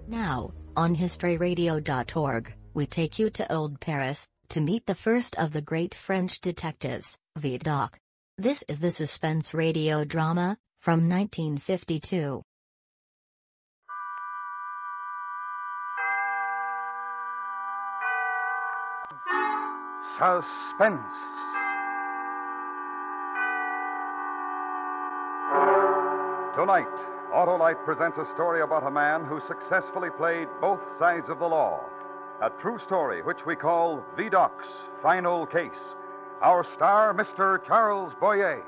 Now, on historyradio.org, we take you to Old Paris, to meet the first of the great French detectives, Vidocq. This is the suspense radio drama, from 1952. Suspense. Tonight, Autolite presents a story about a man who successfully played both sides of the law. A true story which we call Vidocq's Final Case. Our star, Mr. Charles Boyer.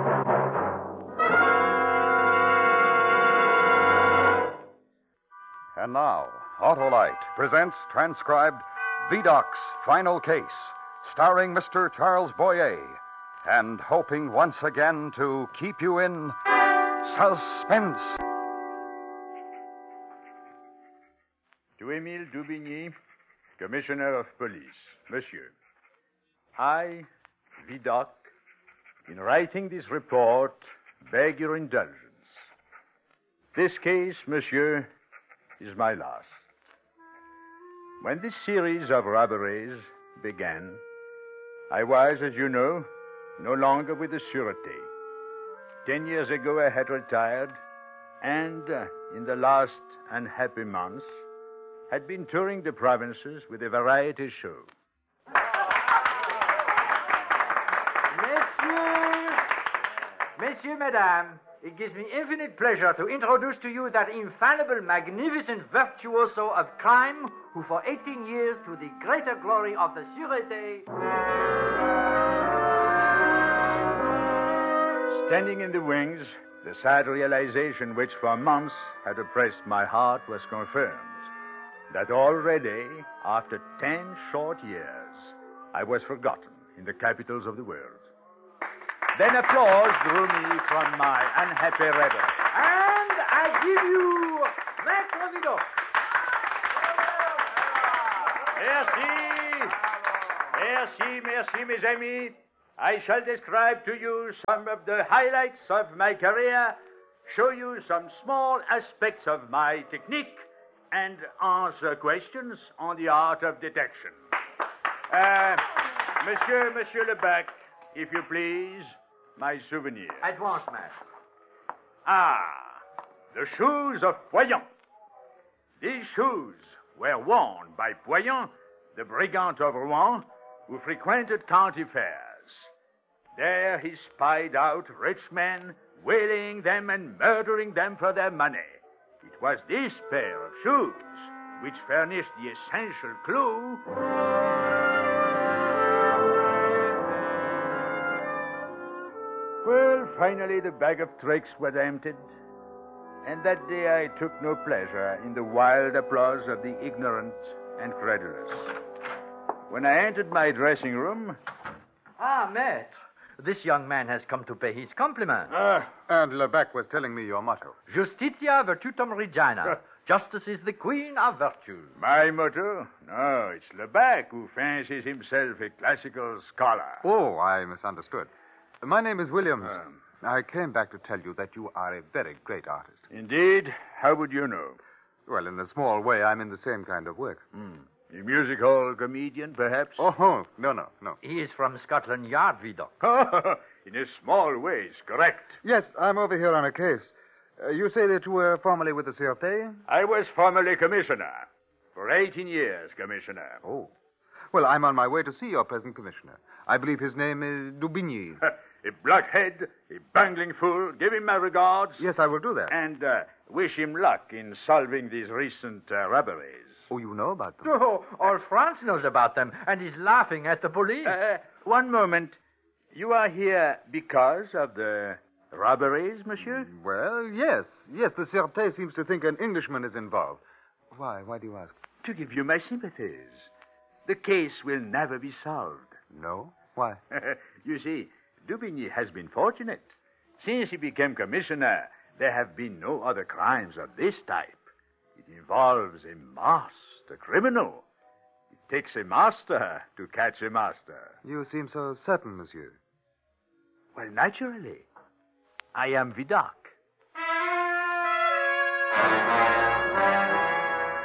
And now, Autolite presents transcribed Vidocq's Final Case, starring Mr. Charles Boyer, and hoping once again to keep you in suspense. To Émile Daubigny, Commissioner of Police. Monsieur, I, Vidocq, in writing this report, beg your indulgence. This case, monsieur, is my last. When this series of robberies began, I was, as you know, no longer with the Sûreté. 10 years ago, I had retired, and in the last unhappy months, had been touring the provinces with a variety show. Messieurs, Mesdames, it gives me infinite pleasure to introduce to you that infallible, magnificent virtuoso of crime who for 18 years, to the greater glory of the Sûreté... Standing in the wings, the sad realization which for months had oppressed my heart was confirmed. That already, after 10 short years, I was forgotten in the capitals of the world. Then applause drew me from my unhappy rebel. And I give you Maître Vidocq. Merci, mes amis. I shall describe to you some of the highlights of my career, show you some small aspects of my technique, and answer questions on the art of detection. Monsieur Lebec, if you please, my souvenir. At once, Maître. The shoes of Poyon. These shoes were worn by Poyon, the brigand of Rouen, who frequented county fairs. There he spied out rich men, waylaying them and murdering them for their money. It was this pair of shoes which furnished the essential clue. Well, finally the bag of tricks was emptied, and that day I took no pleasure in the wild applause of the ignorant and credulous. When I entered my dressing room... Maître, this young man has come to pay his compliment. And Lebec was telling me your motto. Justitia virtutum regina. Justice is the queen of virtues. My motto? No, it's Lebec who fancies himself a classical scholar. Oh, I misunderstood. My name is Williams. I came back to tell you that you are a very great artist. Indeed? How would you know? Well, in a small way, I'm in the same kind of work. A music hall comedian, perhaps? Oh, no. He is from Scotland Yard, Vidocq. In a small way, it's correct. Yes, I'm over here on a case. You say that you were formerly with the Sûreté? I was formerly commissioner. For 18 years, commissioner. Oh. Well, I'm on my way to see your present commissioner. I believe his name is Daubigny. A blockhead, a bungling fool. Give him my regards. Yes, I will do that. And wish him luck in solving these recent robberies. Oh, you know about them? Oh, all France knows about them and is laughing at the police. One moment. You are here because of the robberies, monsieur? Well, yes. Yes, the Sûreté seems to think an Englishman is involved. Why? Why do you ask? To give you my sympathies. The case will never be solved. No? Why? You see, Daubigny has been fortunate. Since he became commissioner, there have been no other crimes of this type. It involves a master criminal. It takes a master to catch a master. You seem so certain, monsieur. Well, naturally. I am Vidocq.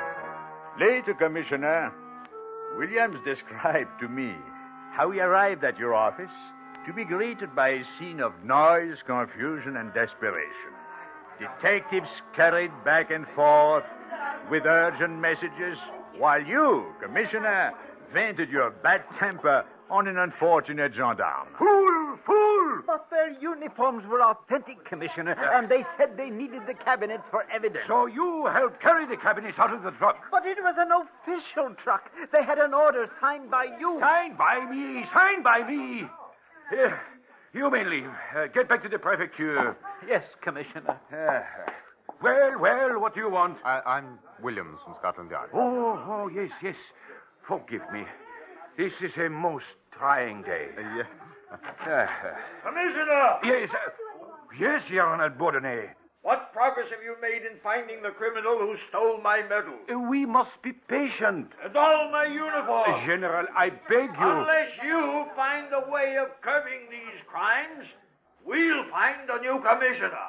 Later, Commissioner, Williams described to me how he arrived at your office to be greeted by a scene of noise, confusion, and desperation. Detectives scurried back and forth with urgent messages, while you, Commissioner, vented your bad temper on an unfortunate gendarme. Fool! Fool! But their uniforms were authentic, Commissioner, and they said they needed the cabinets for evidence. So you helped carry the cabinets out of the truck? But it was an official truck. They had an order signed by you. Signed by me! Signed by me! You may leave. Get back to the prefecture. Yes, Commissioner. Well, what do you want? I'm Williams from Scotland Yard. Oh, yes. Forgive me. This is a most trying day. Yes. Commissioner! Yes, Your Honor Bourdonnais. What progress have you made in finding the criminal who stole my medal? We must be patient. And all my uniforms? General, I beg you. Unless you find a way of curbing these crimes, we'll find a new commissioner.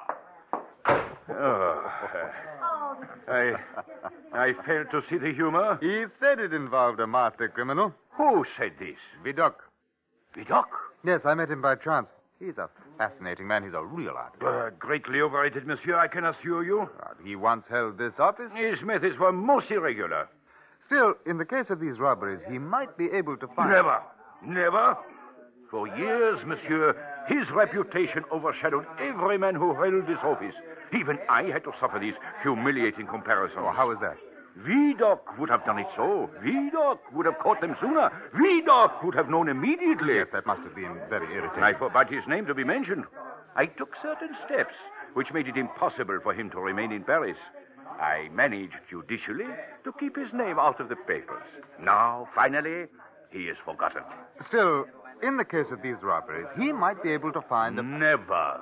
I fail to see the humor. He said it involved a master criminal. Who said this? Vidocq. Vidocq? Yes, I met him by chance. He's a fascinating man. He's a real artist. Greatly overrated, monsieur, I can assure you. He once held this office. His methods were most irregular. Still, in the case of these robberies, he might be able to find... Never. For years, monsieur, his reputation overshadowed every man who held this office. Even I had to suffer these humiliating comparisons. Oh, how is that? Vidocq would have done it so. Vidocq would have caught them sooner. Vidocq would have known immediately. Yes, that must have been very irritating. I forbade his name to be mentioned. I took certain steps which made it impossible for him to remain in Paris. I managed judicially to keep his name out of the papers. Now, finally, he is forgotten. Still, in the case of these robberies, he might be able to find... Never.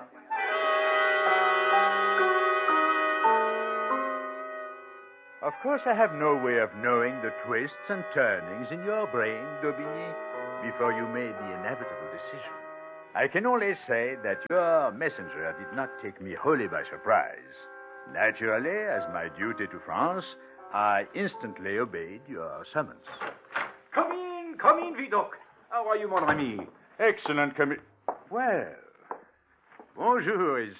Of course, I have no way of knowing the twists and turnings in your brain, Daubigny, before you made the inevitable decision. I can only say that your messenger did not take me wholly by surprise. Naturally, as my duty to France, I instantly obeyed your summons. Come in, Vidocq. How are you, mon ami? Excellent Well, bonjour. Is